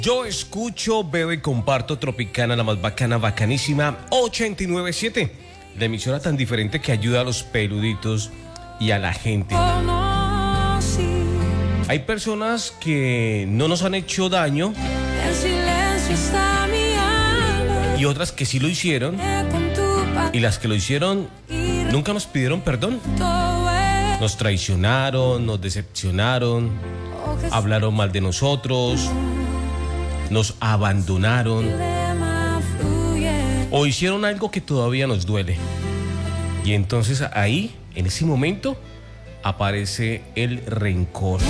Yo escucho, veo y comparto Tropicana, la más bacana, bacanísima, 89.7. La emisora tan diferente que ayuda a los peluditos y a la gente. Hay personas que no nos han hecho daño y otras que sí lo hicieron, y las que lo hicieron nunca nos pidieron perdón. Nos traicionaron, nos decepcionaron, hablaron mal de nosotros, nos abandonaron o hicieron algo que todavía nos duele. Y entonces ahí, en ese momento, aparece el rencor.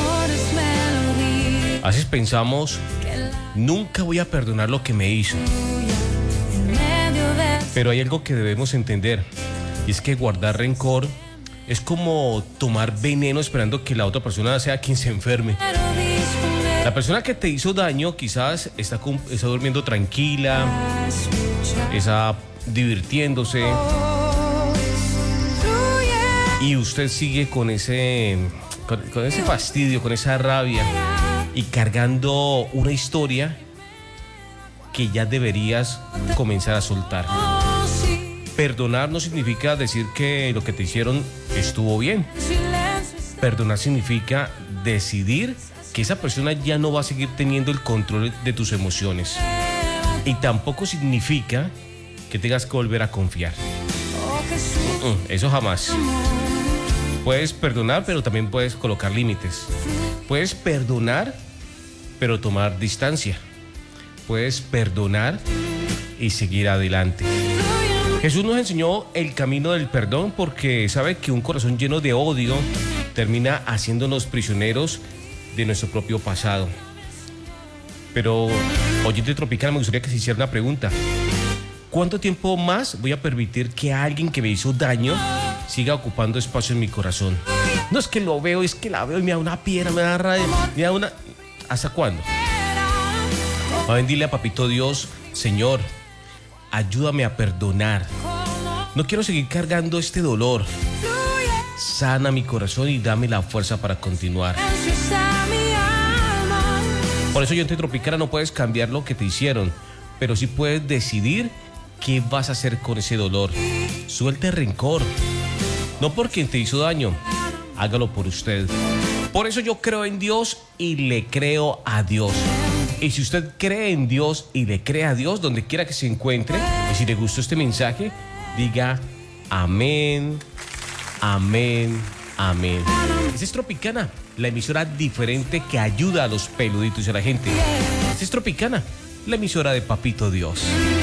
A veces pensamos, nunca voy a perdonar lo que me hizo. Pero hay algo que debemos entender, y es que guardar rencor es como tomar veneno esperando que la otra persona sea quien se enferme. La persona que te hizo daño quizás está durmiendo tranquila, está divirtiéndose, y usted sigue con ese fastidio, con esa rabia, y cargando una historia que ya deberías comenzar a soltar. Perdonar no significa decir que lo que te hicieron estuvo bien. Perdonar significa decidir que esa persona ya no va a seguir teniendo el control de tus emociones. Y tampoco significa que tengas que volver a confiar. Eso jamás. Puedes perdonar, pero también puedes colocar límites. Puedes perdonar, pero tomar distancia. Puedes perdonar y seguir adelante. Jesús nos enseñó el camino del perdón porque sabe que un corazón lleno de odio termina haciéndonos prisioneros de nuestro propio pasado. Pero, oyente Tropicana, me gustaría que se hiciera una pregunta. ¿Cuánto tiempo más voy a permitir que alguien que me hizo daño siga ocupando espacio en mi corazón? No es que lo veo, es que la veo y me da una piedra, me da rabia, me da una... ¿Hasta cuándo? A ver, dile a Papito Dios, Señor, ayúdame a perdonar. No quiero seguir cargando este dolor. Sana mi corazón y dame la fuerza para continuar. Por eso, yo en Tropicana, no puedes cambiar lo que te hicieron, pero sí puedes decidir qué vas a hacer con ese dolor. Suelte el rencor. No por quien te hizo daño, hágalo por usted. Por eso yo creo en Dios y le creo a Dios. Y si usted cree en Dios y le cree a Dios, donde quiera que se encuentre, y si le gustó este mensaje, diga amén, amén, amén. Esta es Tropicana, la emisora diferente que ayuda a los peluditos y a la gente. Esta es Tropicana, la emisora de Papito Dios.